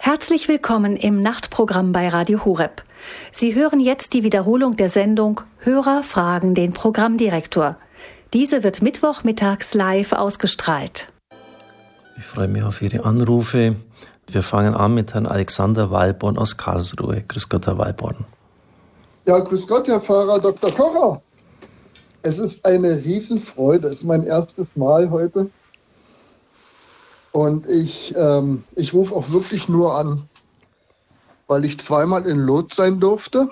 Herzlich willkommen im Nachtprogramm bei Radio Horeb. Sie hören jetzt die Wiederholung der Sendung Hörer fragen den Programmdirektor. Diese wird mittwochmittags live ausgestrahlt. Ich freue mich auf Ihre Anrufe. Wir fangen an mit Herrn Alexander Walborn aus Karlsruhe. Grüß Gott, Herr Walborn. Ja, grüß Gott, Herr Pfarrer Dr. Kocher. Es ist eine Riesenfreude. Es ist mein erstes Mal heute. Und ich rufe auch wirklich nur an, weil ich zweimal in Lourdes sein durfte.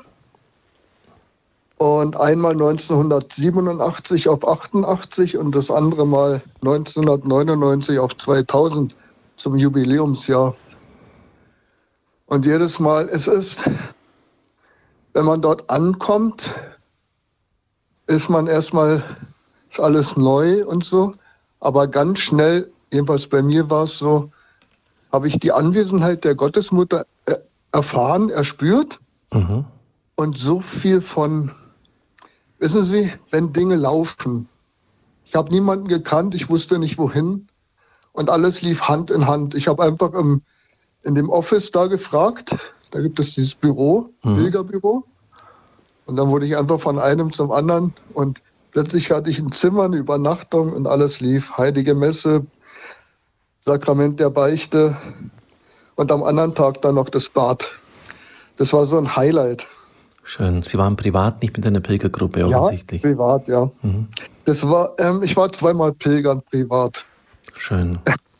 Und einmal 1987 auf 88 und das andere Mal 1999 auf 2000 zum Jubiläumsjahr. Und jedes Mal, es ist, wenn man dort ankommt, ist man erstmal, ist alles neu und so, aber ganz schnell, jedenfalls bei mir war es so, habe ich die Anwesenheit der Gottesmutter erfahren, erspürt und so viel von, wissen Sie, wenn Dinge laufen. Ich habe niemanden gekannt, ich wusste nicht wohin und alles lief Hand in Hand. Ich habe einfach in dem Office da gefragt, da gibt es dieses Büro, Pilgerbüro, und dann wurde ich einfach von einem zum anderen und plötzlich hatte ich ein Zimmer, eine Übernachtung und alles lief. Heilige Messe, Sakrament der Beichte und am anderen Tag dann noch das Bad. Das war so ein Highlight. Schön. Sie waren privat nicht mit einer Pilgergruppe offensichtlich? Ja, privat, ja. Das war, ich war zweimal pilgern privat. Schön.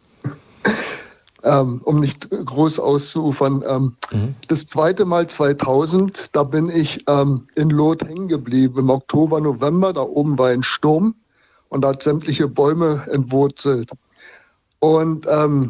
Um nicht groß auszuufern. Das zweite Mal 2000, da bin ich in Lourdes hängen geblieben. Im Oktober, November, da oben war ein Sturm und da hat sämtliche Bäume entwurzelt. Und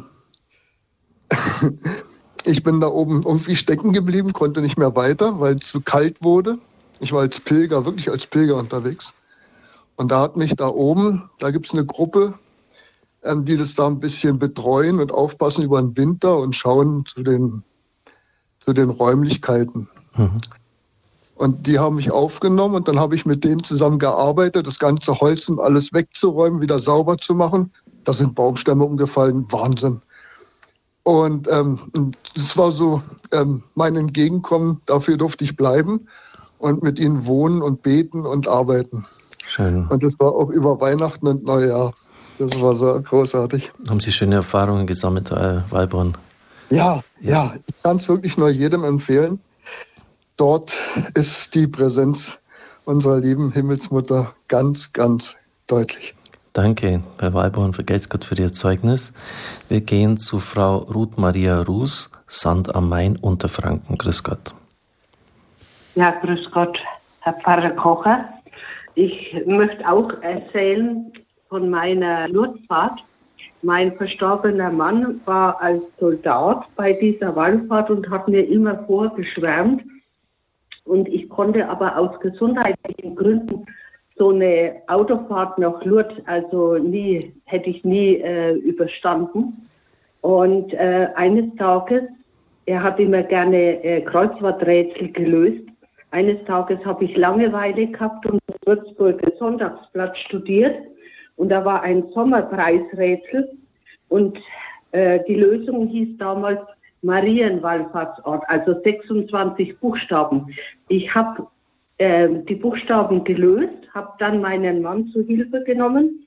ich bin da oben irgendwie stecken geblieben, konnte nicht mehr weiter, weil es zu kalt wurde. Ich war als Pilger, wirklich als Pilger unterwegs. Und da hat mich da oben, da gibt es eine Gruppe, die das da ein bisschen betreuen und aufpassen über den Winter und schauen zu den Räumlichkeiten. Und die haben mich aufgenommen und dann habe ich mit denen zusammen gearbeitet, das ganze Holz und alles wegzuräumen, wieder sauber zu machen. Da sind Baumstämme umgefallen, Wahnsinn. Und das war so mein Entgegenkommen, dafür durfte ich bleiben und mit ihnen wohnen und beten und arbeiten. Schön. Und das war auch über Weihnachten und Neujahr. Das war so großartig. Haben Sie schöne Erfahrungen gesammelt, Herr Walborn? Ja. Ich kann es wirklich nur jedem empfehlen. Dort ist die Präsenz unserer lieben Himmelsmutter ganz, ganz deutlich. Danke, Herr Walborn, vergelt's Gott für Ihr Zeugnis. Wir gehen zu Frau Ruth Maria Ruß, Sand am Main, Unterfranken. Grüß Gott. Ja, grüß Gott, Herr Pfarrer Kocher. Ich möchte auch erzählen von meiner Lourdesfahrt. Mein verstorbener Mann war als Soldat bei dieser Wallfahrt und hat mir immer vorgeschwärmt. Und ich konnte aber aus gesundheitlichen Gründen so eine Autofahrt nach Lourdes, also hätte ich nie überstanden. Und eines Tages, er hat immer gerne Kreuzworträtsel gelöst. Eines Tages habe ich Langeweile gehabt und das Würzburger Sonntagsblatt studiert. Und da war ein Sommerpreisrätsel und die Lösung hieß damals Marienwallfahrtsort, also 26 Buchstaben. Ich habe die Buchstaben gelöst, habe dann meinen Mann zu Hilfe genommen